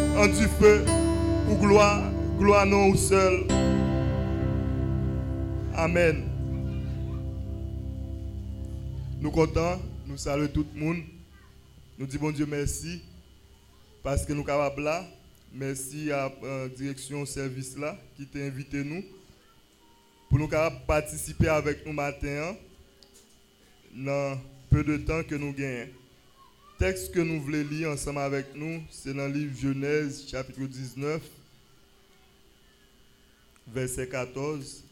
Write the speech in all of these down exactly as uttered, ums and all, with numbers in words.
en du feu, pour gloire, gloire non ou seul. Amen. Nous comptons, nous saluons tout le monde. Nous disons bon Dieu merci parce que nous sommes capables là. Merci à la direction service là qui t'a invité nous pour nous participer avec nous matin dans peu de temps que nous gagnons. Le texte que nous voulons lire ensemble avec nous, c'est dans le livre Genèse chapitre dix-neuf, verset quatorze.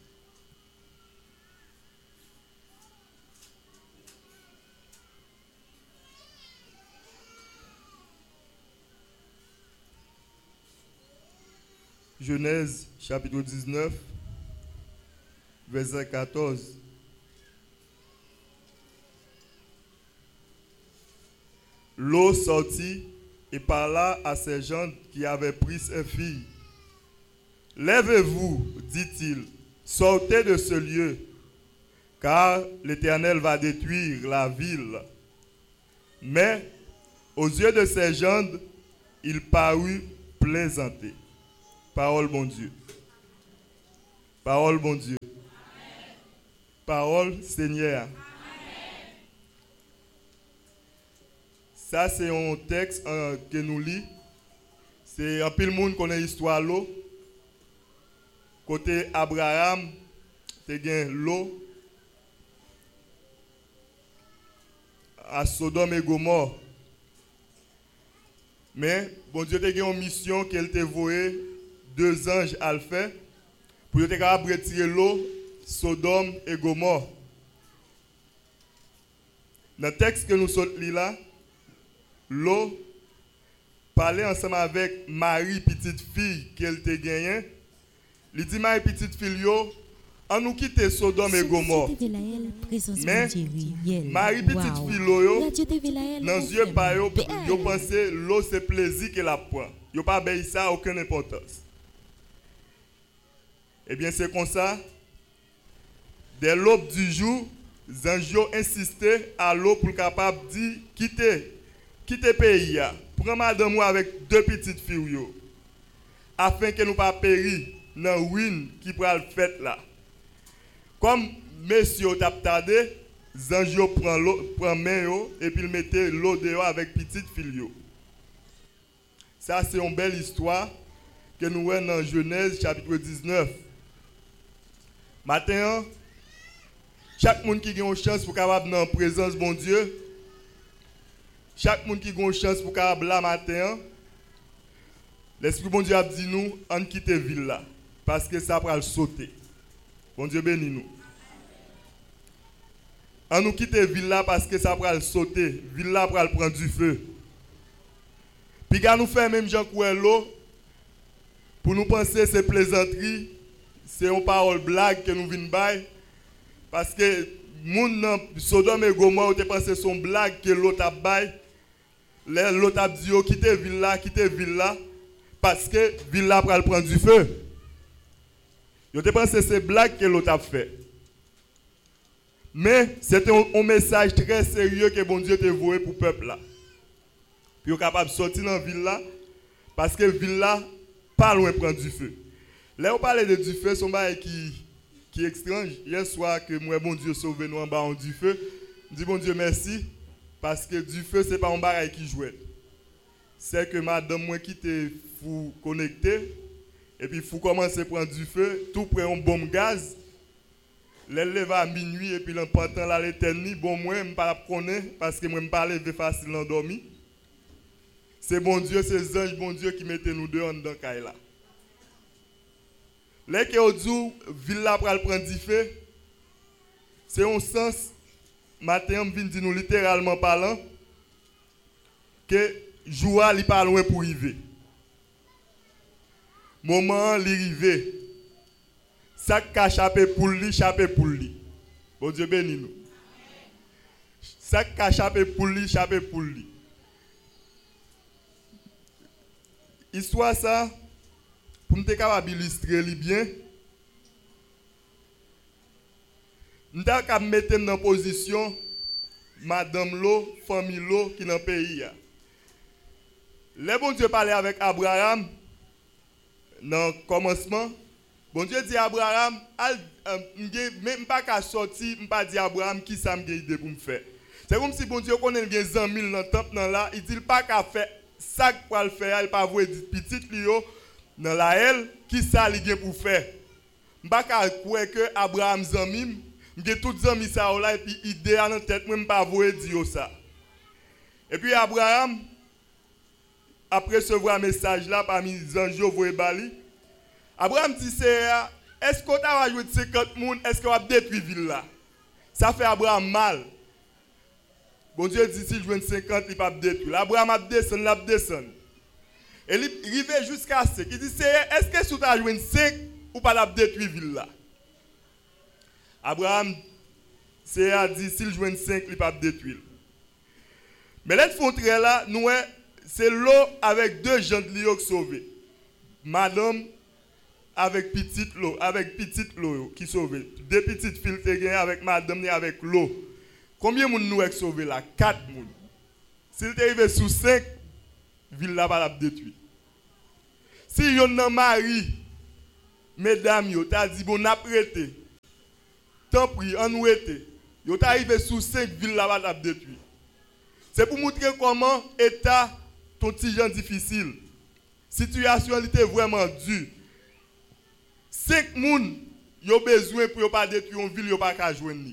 Genèse chapitre dix-neuf, verset quatorze. L'eau sortit et parla à ces gens qui avaient pris ses filles. Lèvez-vous, dit-il, sortez de ce lieu, car l'Éternel va détruire la ville. Mais aux yeux de ces gens, il parut plaisanter. Parole bon Dieu. Parole bon Dieu. Amen. Parole Seigneur. Amen. Ça c'est un texte euh, que nous lisons. C'est un peu le monde connaît l'histoire l'eau. Côté Abraham, tu as l'eau à Sodome et Gomorrhe. Mais bon Dieu t'a une mission qu'elle t'a vouée. Deux anges à le faire pour être capable de retirer l'eau, Sodome et Gomorrhe. Dans le texte que nous sommes là, l'eau parlait ensemble avec Marie, petite fille qu'elle t'a gagnée. Il dit Marie, petite fille, on nous quitte Sodome et Gomorrhe. Mais Marie, petite fille, dans les yeux par eux, ils pensaient l'eau c'est plaisir qu'elle apprend. Ils n'ont pas obéi ça, aucune importance. Eh bien, c'est comme ça. Dès l'aube du jour, Zanjo insistait à l'eau pour capable de dire quitter, quitter le pays. Prends madame moi avec deux petites filles. Afin que nous ne pas périr dans la ruine qui pourra le faire là. Comme messieurs t'a tardé, Zanjo prend l'eau, prend main et puis il mettait l'eau dehors avec petite fille. Ça, c'est une belle histoire que nous voyons dans Genèse chapitre dix-neuf. Maintenant, chaque monde qui a une chance pour capable dans la présence de mon Dieu, chaque monde qui a une chance pour capable là matin, l'Esprit bon Dieu a dit nous, on quitte la ville là, parce que ça va le sauter. Bon Dieu bénit nous. On nous quitte la ville là parce que ça va le sauter, la ville là va prendre du feu. Puis quand nous faisons même Jean Couello, pour nous penser que c'est plaisanterie, c'est une parole blague que nous venons bailler. Parce que moun Sodome et Gomorrhe ont pensé son blague que l'autre a baillé. L'autre a dit quittez ville là, quittez ville là, parce que ville là va prendre du feu. Ils ont pensé c'est blague que l'autre a fait. Mais c'était un, un message très sérieux que bon Dieu t'a voué pour le peuple là. Puis ils sont capables de sortir dans la ville là, parce que la ville là, pas loin de prendre du feu. Là, on parle de du feu, c'est un bail qui, qui est étrange. Hier soir, que moi, bon Dieu, sauve nous en bas en du feu. Je dis bon Dieu merci, parce que du feu, ce n'est pas un bail qui joue. C'est que madame, moi, qui te fou connecté, et puis il faut commencer à prendre du feu, tout prend un bon gaz. Elle lève à minuit, et puis l'emportant là, l'éternel, bon, moi, je ne pas connaître, parce que moi, je ne pas lever facile endormi. C'est bon Dieu, c'est les anges, bon Dieu, qui mettent nous deux en dans le là. Là que au jour villa pral prendre du feu, c'est un sens matin on vient dire nous littéralement parlant que joie li pas loin pour arriver. Moment li arrivé. Ça ka chapé pour lui, chapé pour lui. Bon Dieu béni nous. Ça ka chapé pour lui, chapé pour lui. Histoire ça pour nous capable illustrer bien, nous sommes capables de mettre dans position madame Lo, famille Lo qui est dans le pays. Le bon Dieu parlait avec Abraham dans le commencement. Bon Dieu dit à Abraham, même pas qu'à sortir, je ne pas dire à Abraham qui ça m'a idée pour me faire. C'est comme si bon Dieu connaît bien cent mille dans le temple là, il dit pas qu'à faire ça pour le faire, il pas voir petit Lio dans la elle qui ça il pour faire. Je ne pas qu'à croire que Abraham zamim, j'ai tout zami ça là et puis idée dans la tête, même pas voir dire ça. Et puis Abraham après recevoir un message là parmi les anges voyer Bali. Abraham dit c'est est-ce qu'on t'a ajouté cinquante personnes, est-ce qu'on va détruire ville là? Ça fait Abraham mal. Bon Dieu dit si je joue cinquante, il va détruire. Abraham a descendu, il a descendu. Et il arrive jusqu'à cinq. Il dit est-ce que si tu as joué cinq ou pas la détruire ville là? Abraham c'est a dit si je joue cinq, il va détruire. Mais là font très là, nous c'est l'eau avec deux gens de l'eau sauvés. Madame avec petite l'eau, avec petite l'eau qui sauvé. Deux petites filles avec madame et avec l'eau. Combien de monde nous avons sauvé là? Quatre personnes. S'il est arrivé sous cinq, ville là va la détruire. Si yon nan mari, mesdames, yo t'a dit bon n'a prêté. Tant pis, en nous été. Yo t'a arrivé sous cinq, ville là va la détruire. C'est pour montrer comment état ton petit gens difficile. Situation était vraiment dure. Cinq personnes ont besoin pour ne pas détruire une ville, ils ne pas qu'à joindre.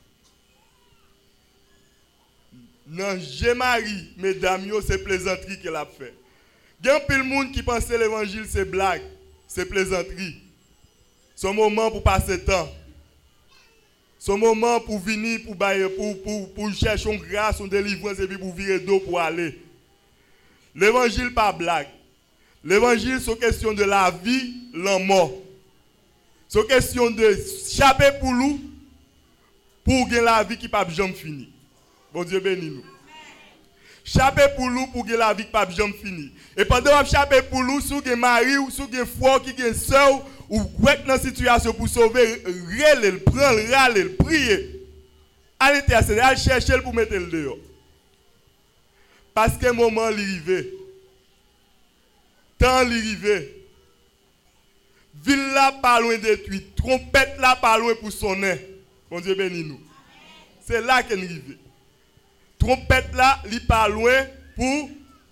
Dans Jémarie, mesdames, c'est plaisanterie qu'elle a fait. Il y a plein de monde qui pense que l'évangile c'est blague, c'est plaisanterie. C'est un moment pour passer temps. C'est un moment pour venir, pour, pour, pour, pour chercher une grâce, une délivrance et puis pour virer d'eau pour aller. L'évangile pas blague. L'évangile c'est question de la vie, la mort. C'est question de chaper pour nous pour gagner la vie qui pas jamais fini. Bon Dieu bénis nous. Chaper pour nous pour gagner la vie qui pas jamais fini. Et pendant que chaper pour nous, si vous avez mari ou si vous avez frère qui est soeur ou vous êtes dans une situation pour sauver, râler, prendre, râler, prier. Allez intercéder, allez chercher pour mettre le dehors. Parce que le moment est arrivé. Temps est arrivé. Ville là pas loin détruite, trompette là pas loin pour sonner. Bon Dieu bénis nous. C'est là qu'elle arrive. Trompette là, li pas loin pour.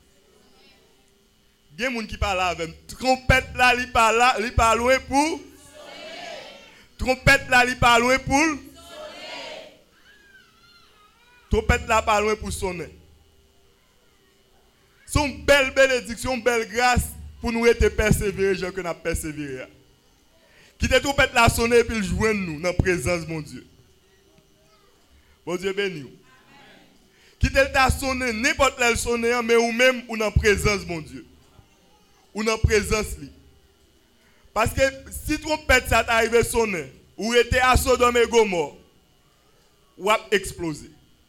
Il y a des gens qui parlent avec. Trompette là, li pas là, li pas loin pour. Trompette là, li pas loin pour. Trompette là pas loin pour sonner. C'est une belle bénédiction, une belle grâce pour nous être persévérés, gens que nous avons persévéré. Quittez trompette là sonner et puis joindre nous dans la présence de mon Dieu. Bon Dieu béni. Quittez ta sonner n'importe quel sonner mais ou même ou dans la présence de mon Dieu. Ou dans la présence li. Parce que si trompette ça t'arrive sonner ou était à Sodome et Gomorrhe ou a explosé.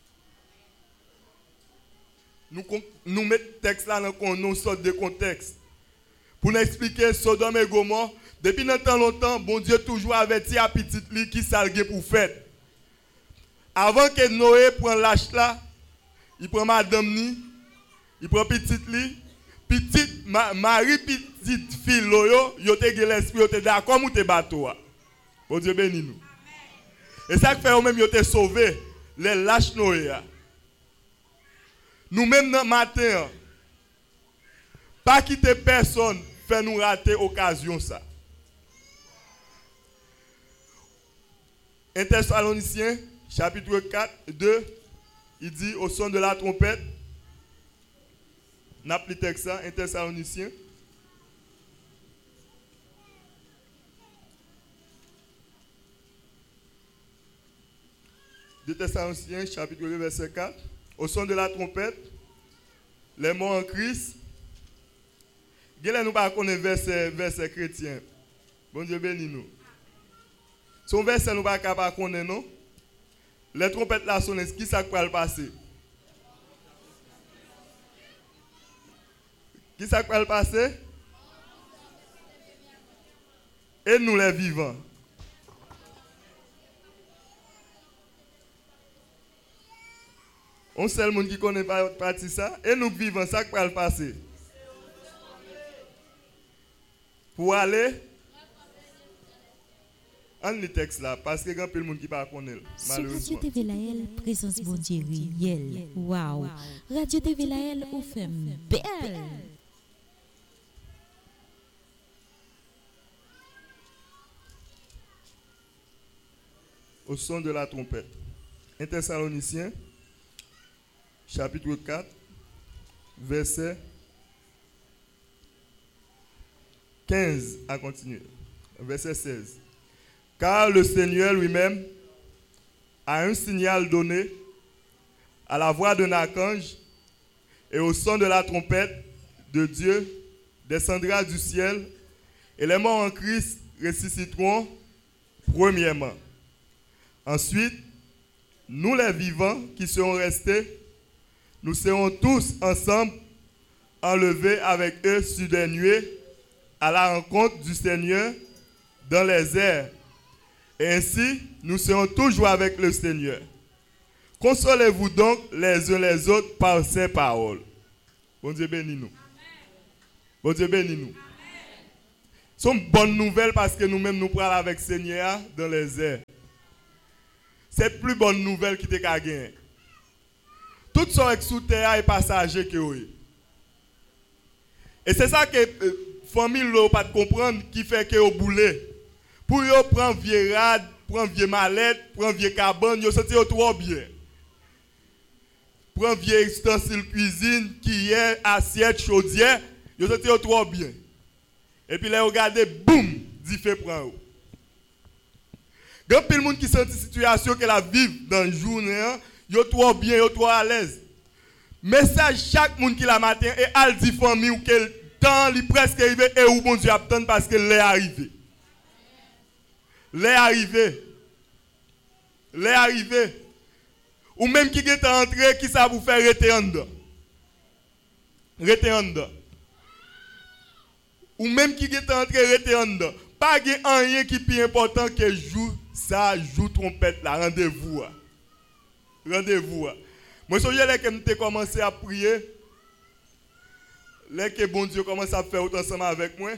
Nous nous mettons texte là dans une sorte de contexte. Pour nous expliquer Sodome et Gomorrhe, depuis longtemps longtemps, bon Dieu toujours averti à petite li qui salgue pour faire. Avant que Noé prenne l'âge là, il prend madame ni, il prend petite li, petite Marie petite fille yo, yo te gen l'esprit, yo te d'accord ou te bateau. Bon Dieu béni nous. Et ça fait même yo te sauvé les lâches Noé. Nous même dans matin, pas quitter personne fait nous rater occasion ça. un Thessaloniciens chapitre quatre, deux, il dit au son de la trompette, n'a plus texte ça, un Thessaloniciens. deux Thessaloniciens chapitre deux, verset quatre. Au son de la trompette, les morts en Christ. Nous ne pas connaître verset verset chrétien. Bon Dieu bénis nous. Son verset nous pas capable connaître non. Les trompettes là sonnent, qui ça va le passer? Qui ça va le passer? Et nous les vivants. On seul monde qui connaît pas partie ça et nous vivons ça va le passer. Pour aller en le texte là, parce que il y a plein de monde qui ne connaît pas. Sur Radio T V Laël, présence bon Dieu réel. Waouh. Radio T V Laël, ou fait belle. Au son de la trompette. un Thessaloniciens, chapitre quatre, verset quinze à continuer. Verset seize. Car le Seigneur lui-même a un signal donné à la voix d'un archange et au son de la trompette de Dieu descendra du ciel et les morts en Christ ressusciteront premièrement. Ensuite, nous les vivants qui serons restés, nous serons tous ensemble enlevés avec eux sur des nuées à la rencontre du Seigneur dans les airs. Et ainsi, nous serons toujours avec le Seigneur. Consolez-vous donc les uns les autres par ces paroles. Bon Dieu bénis nous. Bon Dieu bénis nous. C'est une bonne nouvelle parce que nous-mêmes nous parlons avec le Seigneur dans les airs. C'est la plus bonne nouvelle qui te gagné. Tout ce qui est sous terre est passager que oui. Et c'est ça que la euh, famille n'a pas de comprendre qui fait que au boulet. Pour yo prendre vieux rad, prendre vieux mallette, prendre vieux cabane, yo senti trop bien. Prendre vieux ustensile cuisine, qui est assiette chaudière, yo senti trop bien. Et puis là regardez boum, dit fait prend. Grand pile monde qui senti situation que la vive dans journée, yo trop bien, yo trop à l'aise. Message chaque monde qui la matin et al dit famille ou quel temps li presque arrivé et où bon Dieu attend parce que l'est arrivé. L'est arrivé. L'est arrivé. Ou même qui est entré, qui ça vous faire rester en dedans. Rester en dedans. Ou même qui est entré, rester en dedans. Pas rien qui est plus important que joue ça, joue trompette là, rendez-vous. Rendez-vous. Moi, je suis que j'ai commencé à prier. Là que bon Dieu commence à faire autant ensemble avec moi.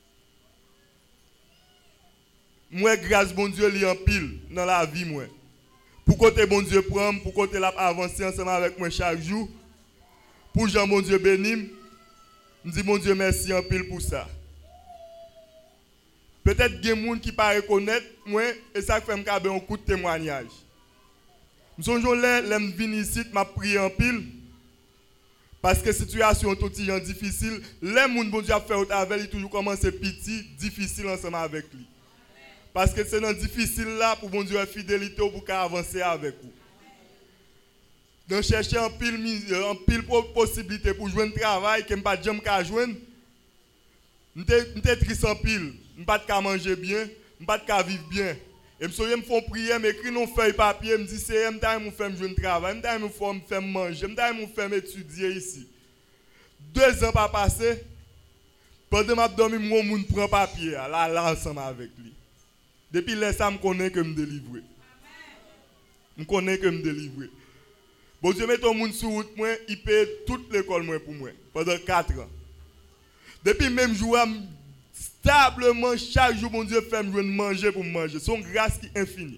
Moi, grâce bon Dieu, li en pile dans la vie moi. Pour côté bon Dieu prend, pour côté l'a avancer ensemble avec moi chaque jour. Pour Jean bon Dieu béni, je dis bon Dieu merci en pile pour ça. Peut-être qu'il y a des gens qui ne reconnaissent pas moi et ça fait me un coup de témoignage. Je suis là, je viens ici, je prie en pile. Parce que la situation est tout difficile. Les gens bon Dieu a fait avec lui, toujours commencer petit, difficile ensemble avec lui. Parce que c'est dans difficile là pour bon Dieu la fidélité pour avancer avec vous. Donc chercher en pile en pile possibilité pour jouer un travail que pas jamais ka joindre. M'était triste en pile, m'pas pas manger bien, m'pas pas vivre bien. Et me soyez me font prier, m'écrit non feuille papier, me dit c'est me temps me faire jouer un travail, me temps me faire me faire manger, me temps me faire étudier ici. Deux ans pas passé, pendant m'a dormi mon monde prend papier là là ensemble avec lui. Depuis là, ça me connaît que me délivrer. Je connais que me délivrer. Bon Dieu, met ton monde sur route, moi, il paye toute l'école pour moi, pendant quatre ans. Depuis même jour, stablement, chaque jour, bon Dieu fait me manger pour manger. Son grâce qui est infinie.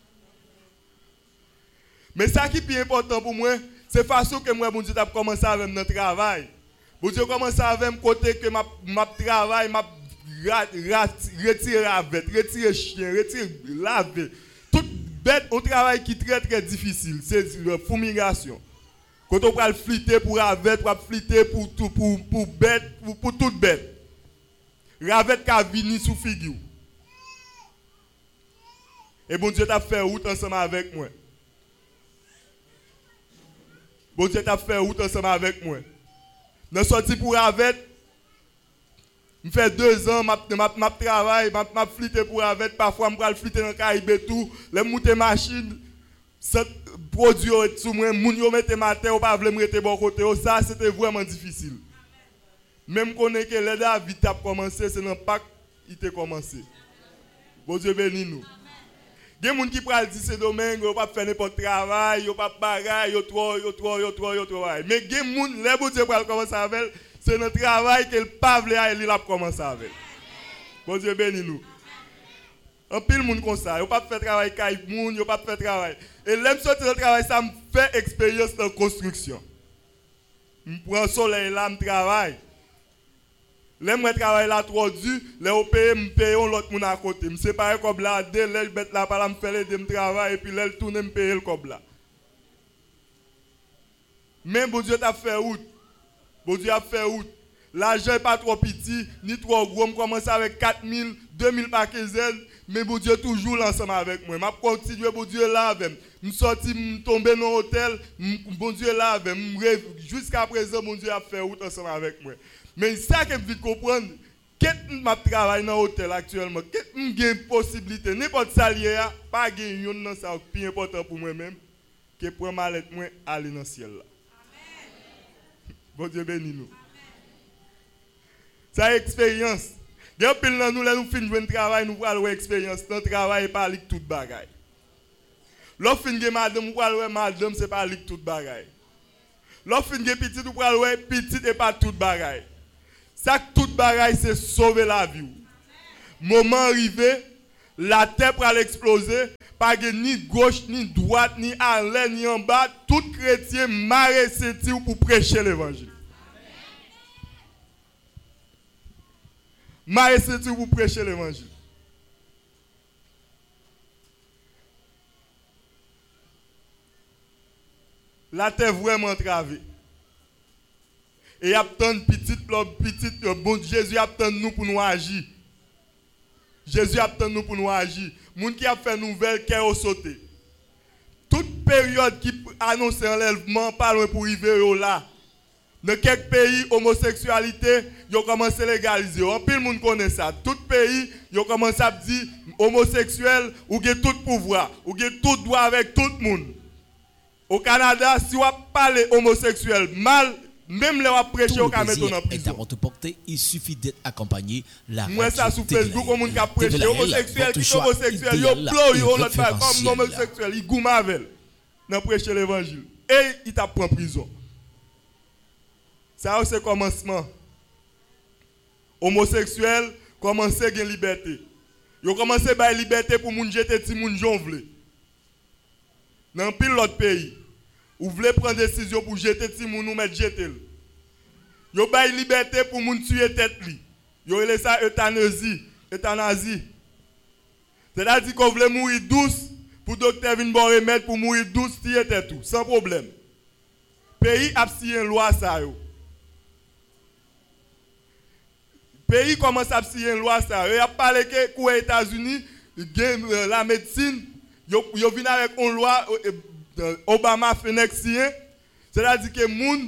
Mais ça qui est plus important pour moi, c'est la façon que moi, bon Dieu, a commencé avec notre travail. Bon Dieu, commencé avec le côté que ma travail, ma retirer la bête, retirer chien, retirer laver. Toute bête, on travail qui est très très difficile, c'est la fumigation. Quand on va fliter pour la bête, pour fliter pour tout pour pour bête, pour, pour toute bête. Ravette qui vient sous figure. Et bon Dieu t'a fait route ensemble avec moi. Bon Dieu t'a fait route ensemble avec moi. Nous sorti pour Ravette. Je fais deux ans, je travaille, je flite pour avec, parfois je flite dans le Caraïbe et tout, les montées machines, produits sous moi, les gens mettent ma terre, ou pas me mettre bon côté, ça c'était vraiment difficile. Même qu'on est que les David a commencé, c'est dans Pâques qu'il a commencé. Bon Dieu bénis nous. Il y a des gens qui prennent ce domaine, ils ne peuvent pas faire n'importe quel travail, ils ne peuvent pas bagaille, ils trop, ils trop, ils trop, ils trop. Mais il y a des gens, les bon Dieu pour commencer avec, c'est notre travail que le pavle a commencé avec. Bon Dieu bénis nous. Un pile monde comme ça, yo pas faire travail kay moun, yo pas faire travail. Et l'aime sortir de travail, ça me fait expérience de construction. Je prends le soleil là, je travaille. L'aime moi travail là trop dur, les au paye, me paye l'autre moun à côté. Me séparer comme là, dès l'aile bête là par là me faire aider me travail et puis l'aile tourner me payer le comme là. Mais bon Dieu t'a fait route. Bon Dieu a fait route. L'argent n'est pas trop petit, ni trop gros. Je commence avec quatre mille, deux mille paquets zèle, mais bon Dieu toujours ensemble avec moi. Je continue, bon Dieu là avec moi. Je suis sorti, je tomber dans l'hôtel, bon Dieu là avec moi. Jusqu'à présent, bon Dieu a fait route ensemble avec moi. Mais ça que je veux comprendre, quand je travaille dans l'hôtel actuellement, quand j'ai une possibilité, n'importe salier, pas gagner une dans ça, plus important pour moi-même, que pour m'aller aller dans le ciel là. Bon Dieu bénis nous. Ça expérience. Depuis nous, nous nous finissons de travail, nous allons expérience. Notre travail n'est pas lique toute bagaille. Lorsque nous avons madame, nous allons madame, ce n'est pas lique toute bagaille. Lorsque nous avons petit, nous allons petit et pas toute bagaille. Ça toute bagaille, c'est sauver la vie. Moment arrivé, la terre pour exploser, pas ni gauche, ni droite, ni en l'air, ni en bas, tout chrétien marre sentir pour prêcher l'évangile. Marre sentir pour prêcher l'évangile. La terre vraiment travée. Et il y a tant de petites, petites, bon Jésus attend nous pour nous agir. Jésus attend nous pour nous agir. Moun qui a fait nouvelle, qui a sauté. Toute période qui annonce enlèvement, pas loin pour arriver là. Dans quelques pays, homosexualité, ils ont commencé à légaliser. En pile, monde connaît ça. Tout pays, ils ont commencé à dire homosexuel, ou avez tout pouvoir, ou avez tout droit avec tout le monde. Au Canada, si on parle homosexuel mal, même les prêcher au Canada dans la prison. Il suffit d'être accompagné. Moi, ça sur Facebook, on a prêché homosexuel, qui est homosexuel, il pleure, il comme homosexuel, il goûte avec. Dans prêcher l'évangile. Et il t'a pris en prison. Ça, c'est le commencement. Homosexuel, commencez à gagner liberté. Ils ont commencé à gagner liberté pour les gens jeter les gens jonvler. Dans pile l'autre pays, vous voulez prendre des décisions pour jeter les gens ou mettre jeter. Ils ont gagné liberté pour les gens tuer tête. Ils ont laissé ça euthanasie. Euthanasie. C'est-à-dire qu'on voulait mourir douce pour le docteur venir bon remède pour mourir douce, tuer tête tout, sans problème. Le pays a signé une loi ça. Le pays commence à signer une loi ça. Il a parlé que aux États-Unis, la médecine, ils viennent avec une loi, Obama fait signer. C'est-à-dire que les gens,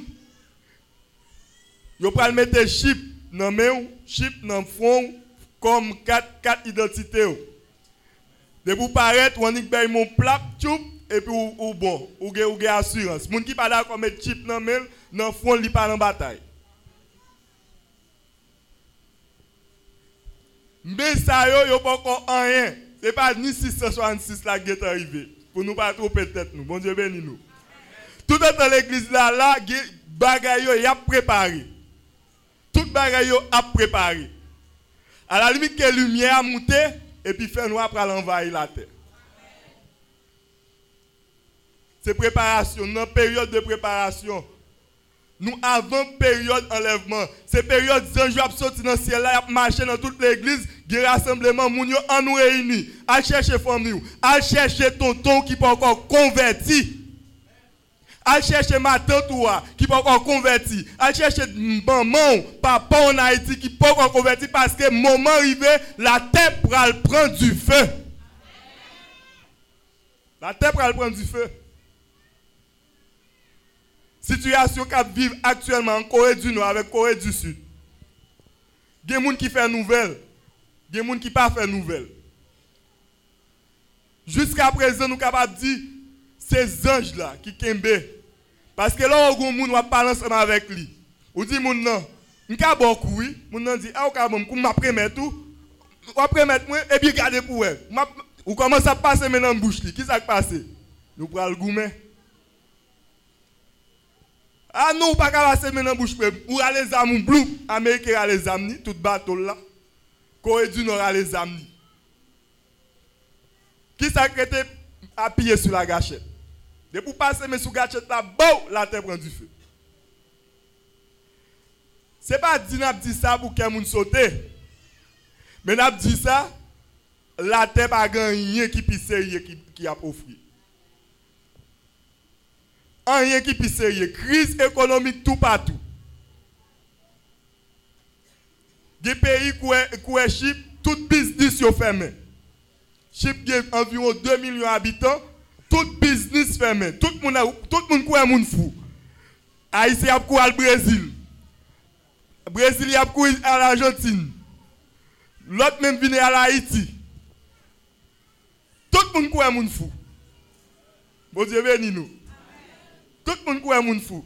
ils peuvent mettre chip dans le main, chip dans le front, comme quatre, quatre identités. De vous paraître, on dit que mon plaque, et puis ou, ou bon, ou avez assurance. Les gens qui ne sont pas d'accord mettre chip dans le main, dans le front, ils ne sont pas en bataille. Mais ça, il n'y a pas encore rien. Ce n'est pas ni six cent soixante-six là qui est arrivé. Pour nous pas tromper tête nous. Bon Dieu bénis nous. Tout dans l'église là, là, bagaille y a préparé. Tout bagaille a préparé. À la limite que la lumière a monté et puis fait noir pour l'envahir la terre. C'est préparation, dans période de préparation. Nous avons période enlèvement. C'est période ange a sorti dans le ciel là, a marché dans toute l'église, des rassemblements, moun yo en nous réunis, à chercher famille, à chercher tonton qui peut encore converti. À chercher ma tante qui peut encore converti, à chercher maman, papa en Haïti qui peut encore converti parce que moment arrivé, la terre pourra prendre du feu. La terre pourra prendre du feu. Situation qu'on vit actuellement en Corée du Nord avec Corée du Sud. Il y a des gens qui font nouvelle, il y a des gens qui ne font pas nouvelle. Jusqu'à présent, nous sommes capables de dire ces anges-là qui kembe. Parce que là, on a gens qui parlent ensemble avec lui. On dit, non, je suis beaucoup, oui. On dit, ah, je vais me tout. Je vais me moi et puis garder pour elle. On commence à passer maintenant dans la bouche. Qui ça qui passe? Nous prenons le gourmet. Ah non, pas qu'à passer maintenant bouche. Ou à les âmes bleu, Américains à les âmes, tout bateau là. Corée du Nord a les amis. Qui s'est appuyé sur la gâchette? De pour passer mais sous gâchette là, bon, la terre prend du feu. C'est pas dit n'a dit ça pour que moun sauter. Mais n'a dit ça, la terre pas gagné qui pisse qui qui a offert. Rien qui pisse crise économique tout partout. Des pays qui ont chip, tout business yo fermé. Chip a environ deux millions d'habitants, tout business fermé. Tout le monde tout le monde est moun fou. Haïti a couru au Brésil. Brésil a couru à l'Argentine. L'autre même vient à l'Haïti. Tout le monde est moun fou. Bon Dieu béni nous. Tout le monde est moun fou.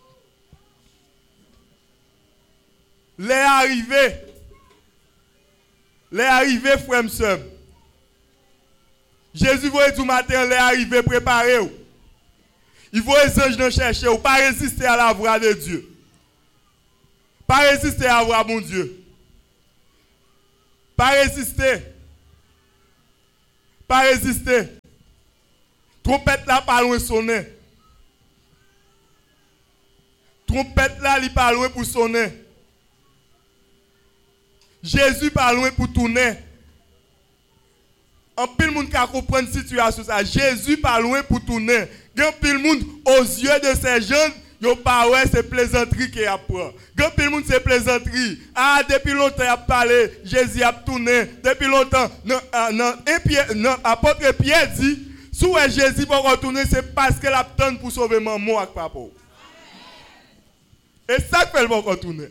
Les arrivés, les arrivés, frères et sœurs. Jésus voit tout matin, les arrivés préparés. Il voit les anges nous chercher, ou pas résister à la voix de Dieu. Pas résister à la voix de mon Dieu. Pas résister. Pas résister. Trompette là, pas loin sonner. Trompette là, il pas loin pour sonner. Jésus pas loin pour tourner. En pile monde qui comprend la situation ça. Jésus pas loin pour tourner. Grand pile monde aux yeux de ces jeunes, yo pas ouais c'est plaisanterie qui apprend. Grand pile monde c'est plaisanterie. Ah depuis longtemps il a parlé, Jésus a tourné. Depuis longtemps non non un Pierre non apôtre Pierre dit si Jésus va retourner c'est parce qu'il a attend pour sauver maman avec papa. Et ça fait le va retourner.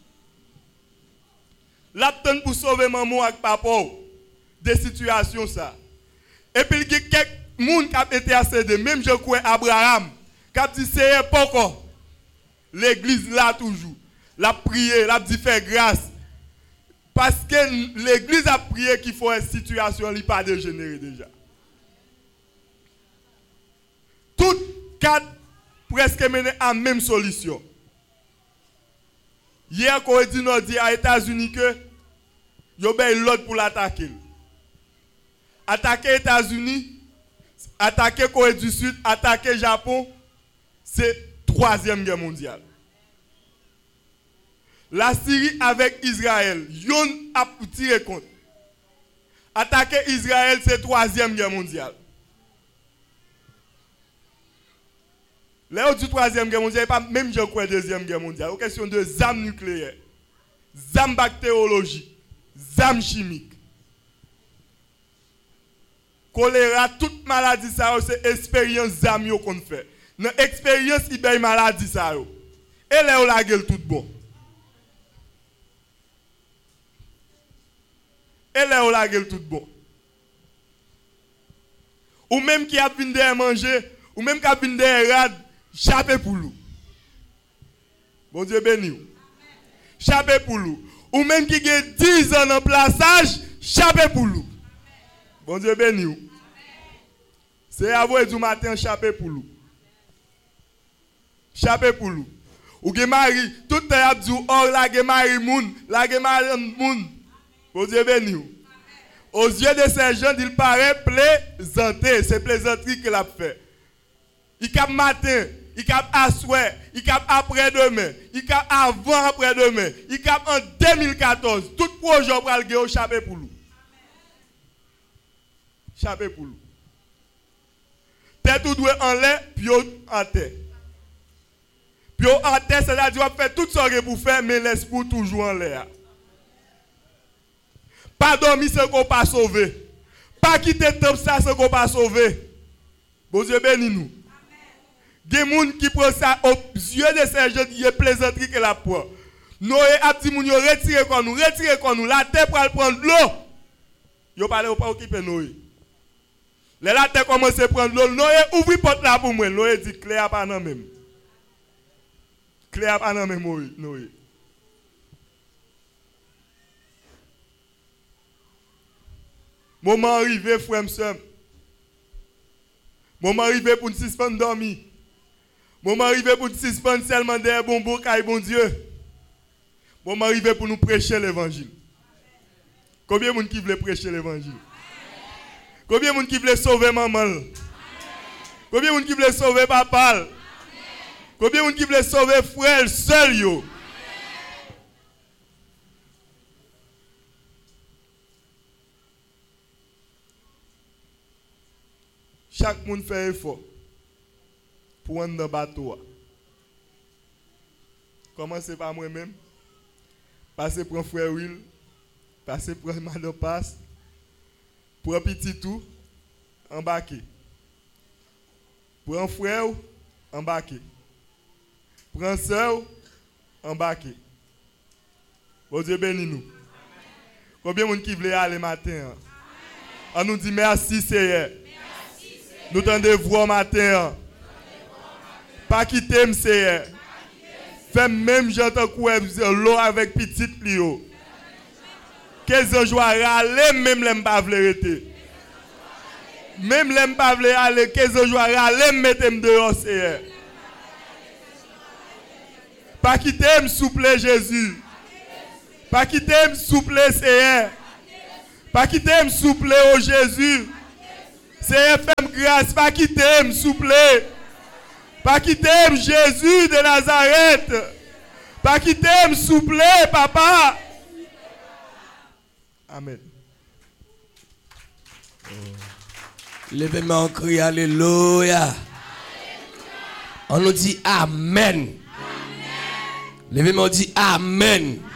L'attend pour sauver maman avec papa des situations ça. Et puis il y a quelques monde qui a été accédé, même je crois Abraham, qui a dit c'est pourquoi l'église là toujours, la prière, la dit faire grâce. Parce que l'église a prié qu'il faut une situation qui pas dégénérer déjà. Toutes quatre presque mené à la même solution. Hier, quand on dit aux États-Unis que ils ont l'autre pour l'attaquer. Attaquer les États-Unis, attaquer Corée du Sud, attaquer le Japon, c'est la troisième guerre mondiale. La Syrie avec Israël, yon a tiré compte. Attaquer Israël, c'est la troisième guerre mondiale. Là, du troisième guerre mondiale, pas même je crois deuxième guerre mondiale. Aux question de armes nucléaires, armes bactériologiques, armes chimiques. Choléra, toute maladie, ça, c'est expérience d'armes qu'on fait. Dans l'expérience, il y a une maladie, ça. Et là, on la gueule tout bon. Et là, on la gueule tout bon. Ou même qui a fini de manger, ou même qui a fini de rad, chapé pour nous. Bon Dieu béni. Chapé pour nous. Ou même qui a dix ans en plaçage, chapé pour nous. Bon Dieu béni. C'est à vous du matin chapé pour nous. Chapé pour nous. Ou que Marie, tout le temps dit or la ge Marie moun, la ge Marie moun. Bon Dieu béni. Aux yeux de ces gens, il paraît plaisanter, c'est plaisanterie qu'il a fait. Il cap matin, il cap à soir, il cap après-demain, il cap avant après-demain, il cap en deux mille quatorze. Tout projet pour aller au chapé pour nous. Chapé pour nous. Tête tout doit en l'air, puis en terre. Puis en terre, c'est-à-dire qu'on fait tout ce que vous faites, mais l'esprit toujours en l'air. Pas dormir sans qu'on pas sauver. Pas quitter le temple ça sans qu'on pas sauver. Bon Dieu béni nous. Des gens qui prennent ça aux yeux de ces gens qui est plaisanterie que la prend. Noé a dit moun yo retirez qu'on nous, retirez qu'on nous, la terre pour prendre l'eau. Yo parlé ou pas occuper Noé. La terre commence à prendre l'eau, Noé ouvre porte là pour moi. Noé dit clair pas non même. Clair pas non même Noé. Moment arrivé, frère et sœur. Moment arrivé pour nous suspendre dormir. Moment arrivé pour nous suspendre seulement des bonbons, car bon Dieu. Moment arrivé pour nous prêcher l'évangile. Combien de monde qui veut prêcher l'évangile? Combien de monde qui veut sauver maman? Combien de monde qui veut sauver papa? Combien de monde qui veut sauver frère seul yo? Chaque monde fait effort pour entrer dans le bateau. Commencez par moi-même. Passez pour un frère Will. Passez pour un madame Passe. Pour un petit tout, embarquez. Pour un frère, embarquez. Pour un soeur, embarquez. Bon Dieu bénis nous. Combien de monde qui veut aller matin? On nous dit merci Seigneur. Nous t'entendons voir matin. Pas quitter Seigneur. Fais même j'entends courir l'eau avec petite Lio. Qu'est-ce que râler même les pas vérité. Même les pas aller, qu'est-ce que râler mettre dehors Seigneur. Pas quitter souple Jésus. Pas quitter souple Seigneur. Pas quitter souple au Jésus. Seigneur fais grâce, pas quitter souple. Pas quitter Jésus de Nazareth. Pas quitter souple papa. Amen. Levez-moi en cri, alléluia. On nous dit Amen. Levez-moi, on dit Amen.